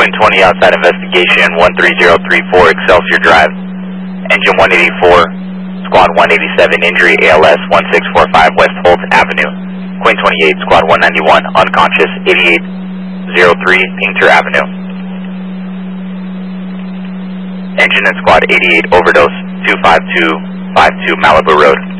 Quinn 20 outside investigation, 13034 Excelsior Drive. Engine 184, Squad 187, injury ALS 1645 West Holt Avenue. Quinn 28, Squad 191, unconscious 8803 Painter Avenue. Engine and Squad 88, overdose 25252 Malibu Road.